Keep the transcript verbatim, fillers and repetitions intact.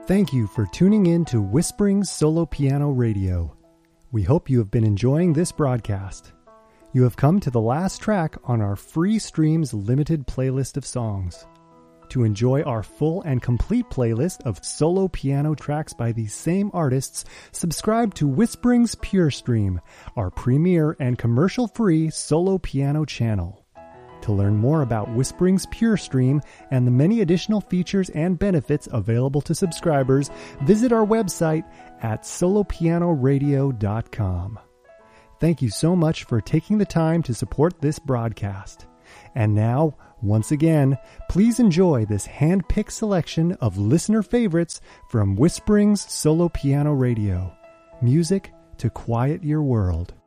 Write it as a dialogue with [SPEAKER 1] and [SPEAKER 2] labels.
[SPEAKER 1] Thank you for tuning in to Whisperings Solo Piano Radio. We hope you have been enjoying this broadcast. You have come to the last track on our Free Streams limited playlist of songs. To enjoy our full and complete playlist of solo piano tracks by these same artists, subscribe to Whisperings Pure Stream, our premier and commercial-free solo piano channel. To learn more about Whisperings Pure Stream and the many additional features and benefits available to subscribers, visit our website at solo piano radio dot com. Thank you so much for taking the time to support this broadcast. And now, once again, please enjoy this hand-picked selection of listener favorites from Whisperings Solo Piano Radio. Music to quiet your world.